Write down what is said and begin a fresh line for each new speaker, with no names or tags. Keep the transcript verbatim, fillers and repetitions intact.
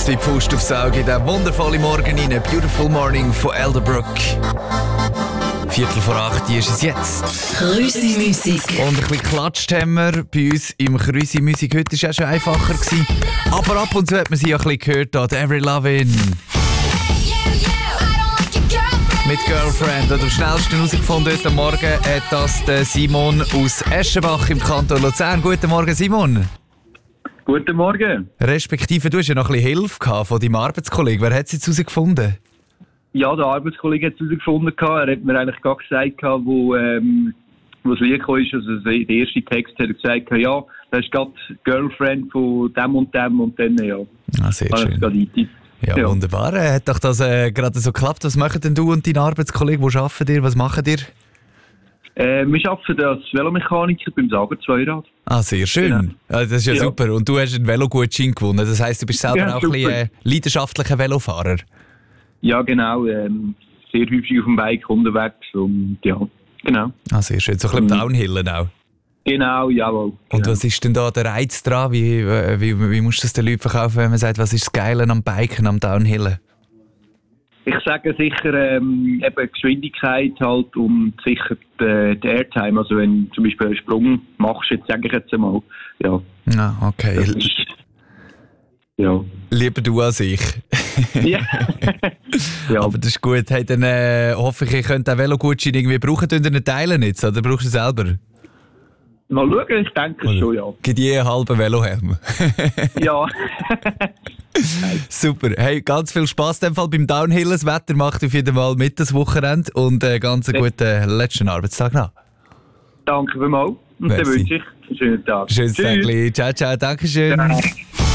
wie die Faust aufs Auge in diesen wundervollen Morgen rein. Beautiful Morning von Elderbrook. Viertel vor acht ist es jetzt.
Krüsi Musik.
Und ein bisschen geklatscht haben wir bei uns im Krüsi Musik. Heute war es ja schon einfacher gewesen. Aber ab und zu hat man sie ja ein bisschen gehört. Hier, Avril Lavigne. Mit Girlfriend. Und am schnellsten herausgefunden heute Morgen hat das der Simon aus Eschenbach im Kanton Luzern. Guten Morgen, Simon.
Guten Morgen.
Respektive, du hast ja noch ein bisschen Hilfe gehabt von deinem Arbeitskollegen. Wer hat es jetzt herausgefunden?
Ja, der Arbeitskollege hat es herausgefunden. Er hat mir eigentlich gar gesagt, wo, ähm, wo das Lied kam. Also der erste Text hat er gesagt, ja, das ist gerade Girlfriend von dem und dem und dann, ja.
Ah, sehr schön. Ja, ja, wunderbar. Hat doch das äh, gerade so geklappt? Was machen denn du und dein Arbeitskollege? Wo arbeiten ihr? Was machen ihr?
Äh, wir arbeiten als Velomechaniker beim Sager Zweirad.
Ah, sehr schön. Ja. Also das ist ja, ja super. Und du hast einen Velogutschein gewonnen. Das heisst, du bist selber ja, auch super. ein bisschen äh, leidenschaftlicher Velofahrer. Ja,
genau. Ähm, sehr häufig auf dem Bike unterwegs. Und ja, genau.
Ah, sehr schön. So ein bisschen Downhillen auch.
Genau, jawohl. Genau.
Und was ist denn da der Reiz dran? Wie, wie, wie musst du das den Leuten verkaufen, wenn man sagt, was ist das Geile am Biken, am Downhillen?
Ich sage sicher ähm, eben Geschwindigkeit halt und sicher die, die Airtime. Also wenn du zum Beispiel einen Sprung machst, jetzt sage ich jetzt einmal, ja.
Ah, okay.
Ist, ja.
Lieber du als ich.
Ja. Ja.
Aber das ist gut. Hey, dann äh, hoffe ich, ihr könnt den Velogutschein irgendwie brauchen. Könnt ihr ihn teilen jetzt, oder brauchst du ihn selber?
Mal schauen, ich denke
oder?
schon, ja.
Gibt je einen halben Velohelm.
Ja.
Super. Hey, ganz viel Spass in dem Fall beim Downhill. Das Wetter macht auf jeden Fall mit das Wochenende und äh, ganz einen guten letzten Arbeitstag noch.
Danke vielmals. Und
Merci.
dann wünsche ich einen schönen Tag.
Schönes Tag. Ciao, ciao. Dankeschön. Ja.